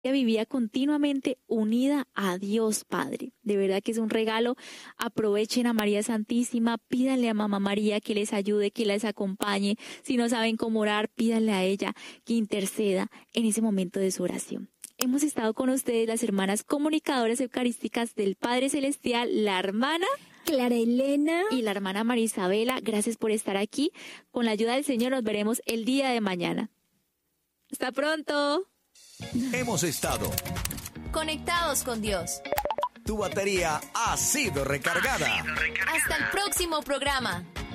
Ella vivía continuamente unida a Dios Padre. De verdad que es un regalo. Aprovechen a María Santísima, pídanle a Mamá María que les ayude, que les acompañe. Si no saben cómo orar, pídanle a ella que interceda en ese momento de su oración. Hemos estado con ustedes las hermanas comunicadoras eucarísticas del Padre Celestial, la hermana Clara Elena y la hermana María Isabela. Gracias por estar aquí. Con la ayuda del Señor nos veremos el día de mañana. ¡Hasta pronto! Hemos estado conectados con Dios. Tu batería ha sido recargada. Hasta el próximo programa.